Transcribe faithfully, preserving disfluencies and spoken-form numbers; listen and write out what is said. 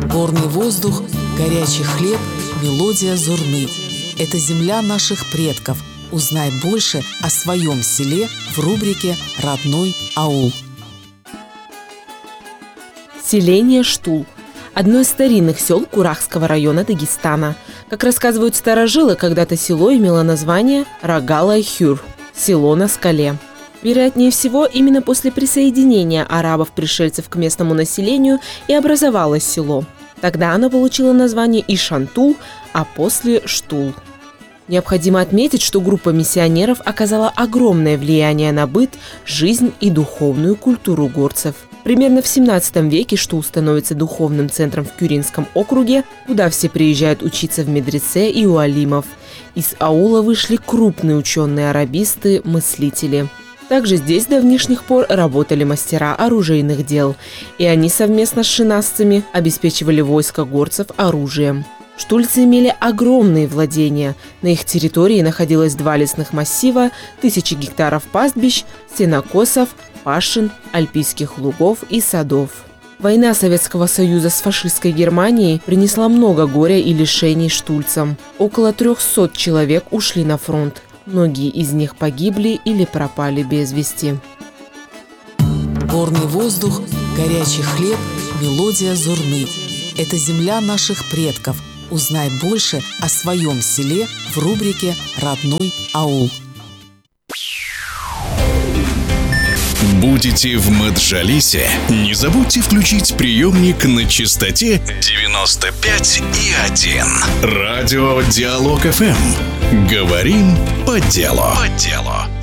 Горный воздух, горячий хлеб, мелодия зурны. Это земля наших предков. Узнай больше о своем селе в рубрике «Родной аул». Селение Штул – одно из старинных сел Курахского района Дагестана. Как рассказывают старожилы, когда-то село имело название Рагал-ай-Хюр – село на скале. Вероятнее всего, именно после присоединения арабов-пришельцев к местному населению и образовалось село. Тогда оно получило название Ишантул, а после – Штул. Необходимо отметить, что группа миссионеров оказала огромное влияние на быт, жизнь и духовную культуру горцев. Примерно в семнадцатом веке Штул становится духовным центром в Кюринском округе, куда все приезжают учиться в медресе и у алимов. Из аула вышли крупные ученые-арабисты, мыслители. Также здесь с давнишних пор работали мастера оружейных дел, и они совместно с шинасцами обеспечивали войско горцев оружием. Штульцы имели огромные владения. На их территории находилось два лесных массива, тысячи гектаров пастбищ, сенокосов, пашин, альпийских лугов и садов. Война Советского Союза с фашистской Германией принесла много горя и лишений штульцам. Около трехсот человек ушли на фронт. Многие из них погибли или пропали без вести. Горный воздух, горячий хлеб, мелодия зурны. Это земля наших предков. Узнай больше о своем селе в рубрике «Родной аул». Будете в Маджалисе? Не забудьте включить приемник на частоте девяносто пять и один. Радио Диалог эф эм. Говорим по делу. По делу.